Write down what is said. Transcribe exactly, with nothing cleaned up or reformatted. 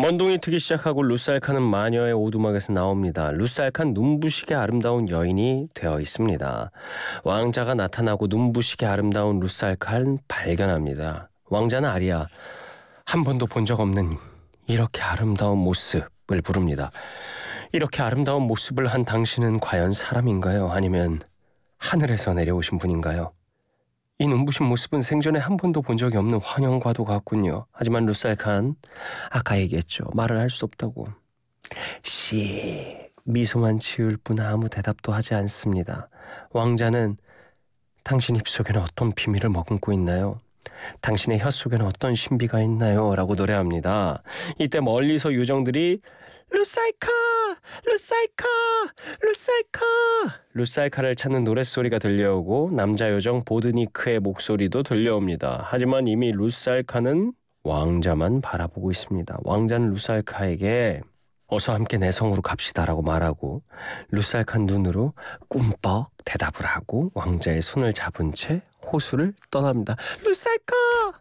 먼동이 트기 시작하고 루살카는 마녀의 오두막에서 나옵니다. 루살카는 눈부시게 아름다운 여인이 되어 있습니다. 왕자가 나타나고 눈부시게 아름다운 루살카를 발견합니다. 왕자는 아리아, 한 번도 본 적 없는 이렇게 아름다운 모습을 부릅니다. 이렇게 아름다운 모습을 한 당신은 과연 사람인가요? 아니면 하늘에서 내려오신 분인가요? 이 눈부신 모습은 생전에 한 번도 본 적이 없는 환영과도 같군요. 하지만 루살칸, 아까 얘기했죠. 말을 할 수 없다고. 씨, 미소만 지을 뿐 아무 대답도 하지 않습니다. 왕자는 당신 입속에는 어떤 비밀을 머금고 있나요? 당신의 혀 속에는 어떤 신비가 있나요? 라고 노래합니다. 이때 멀리서 요정들이 루살카! 루살카! 루살카! 루살카를 찾는 노랫소리가 들려오고 남자 요정 보드니크의 목소리도 들려옵니다. 하지만 이미 루살카는 왕자만 바라보고 있습니다. 왕자는 루살카에게 어서 함께 내 성으로 갑시다라고 말하고 루살카 눈으로 꿈뻑 대답을 하고 왕자의 손을 잡은 채 호수를 떠납니다. 루살카!